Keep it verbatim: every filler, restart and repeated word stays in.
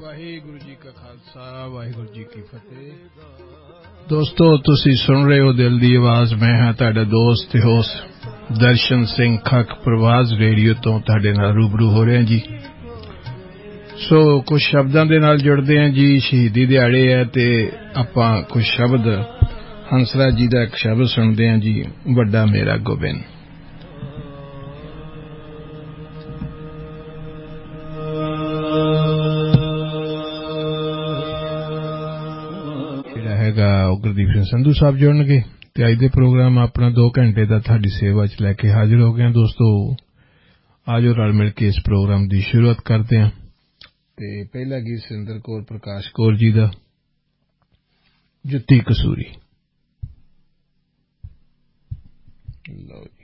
ਵਾਹਿਗੁਰੂ ਜੀ ਕਾ ਖਾਲਸਾ ਵਾਹਿਗੁਰੂ ਜੀ ਕੀ ਫਤਿਹ। ਦੋਸਤੋ, ਤੁਸੀਂ ਸੁਣ ਰਹੇ ਹੋ ਦਿਲ ਦੀ ਆਵਾਜ਼। ਮੈਂ ਹਾਂ ਤੁਹਾਡਾ ਦੋਸਤ ਤੇ ਹੋਸਟ ਦਰਸ਼ਨ ਸਿੰਘ ਖੱਕ ਪ੍ਰਵਾਜ਼ ਰੇਡੀਓ ਤੋਂ ਤੁਹਾਡੇ ਨਾਲ ਰੂਬਰੂ ਹੋ ਰਿਹਾ ਜੀ। ਸੋ ਕੁਝ ਸ਼ਬਦਾਂ ਦੇ ਨਾਲ ਜੁੜਦੇ ਹਾਂ ਜੀ। ਸ਼ਹੀਦੀ ਦਿਹਾੜੇ ਹੈ ਤੇ ਆਪਾਂ ਕੁਝ ਸ਼ਬਦ ਹੰਸਰਾਜ ਜੀ ਦਾ ਇੱਕ ਸ਼ਬਦ ਸੁਣਦੇ ਹਾਂ ਜੀ, ਵੱਡਾ ਮੇਰਾ ਗੋਬਿੰਦ। ਜਿਹੜਾ ਹੈਗਾ ਉਹ ਗੁਰਦੀਪ ਸਿੰਘ ਸੰਧੂ ਸਾਹਿਬ ਜੁੜਨਗੇ ਤੇ ਅੱਜ ਦੇ ਪ੍ਰੋਗਰਾਮ ਆਪਣਾ ਦੋ ਘੰਟੇ ਦਾ ਤੁਹਾਡੀ ਸੇਵਾ 'ਚ ਲੈ ਕੇ ਹਾਜ਼ਰ ਹੋ ਗਏ ਹਾਂ। ਦੋਸਤੋ, ਆਜੋ ਰਲ ਮਿਲ ਕੇ ਇਸ ਪ੍ਰੋਗਰਾਮ ਦੀ ਸ਼ੁਰੂਆਤ ਕਰਦੇ ਹਾਂ। ਤੇ ਪਹਿਲਾ ਗੀਤ ਸਿੰਦਰ ਕੌਰ ਪ੍ਰਕਾਸ਼ ਕੌਰ ਜੀ ਦਾ, ਜੁੱਤੀ ਕਸੂਰੀ। ਲਓ ਜੀ।